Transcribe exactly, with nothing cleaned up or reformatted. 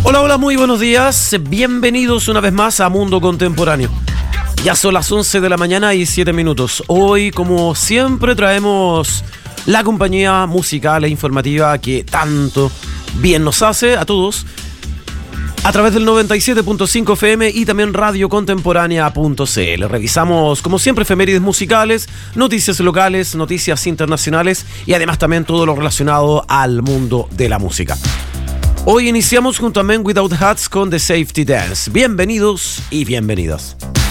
Hola, hola, muy buenos días. Bienvenidos una vez más a Mundo Contemporáneo. Ya son las once de la mañana y siete minutos. Hoy, como siempre, traemos la compañía musical e informativa que tanto bien nos hace a todos a través del noventa y siete punto cinco F M y también radio contemporánea punto c l. Revisamos, como siempre, efemérides musicales, noticias locales, noticias internacionales y además también todo lo relacionado al mundo de la música. Hoy iniciamos junto a Men Without Hats con The Safety Dance. Bienvenidos y bienvenidas.